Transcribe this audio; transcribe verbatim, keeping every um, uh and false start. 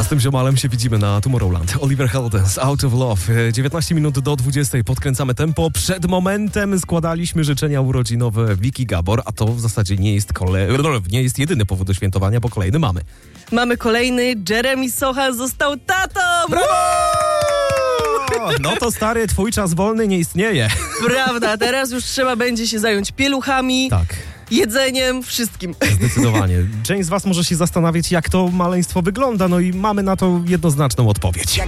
tym ziomalem się widzimy na Tomorrowland. Oliver Heldens, Out of Love. dziewiętnaście minut do dwudziestej. Podkręcamy tempo. Przed momentem składaliśmy życzenia urodzinowe Wiki Gabor, a to w zasadzie nie jest, kole... nie jest jedyny powód do świętowania, bo kolejny mamy. Mamy kolejny. Jeremy Socha został tatą! Brawo! No to stary, twój czas wolny nie istnieje. Prawda, teraz już trzeba będzie się zająć pieluchami, Tak. jedzeniem, wszystkim. Zdecydowanie. Część z was może się zastanawiać, jak to maleństwo wygląda, no i mamy na to jednoznaczną odpowiedź.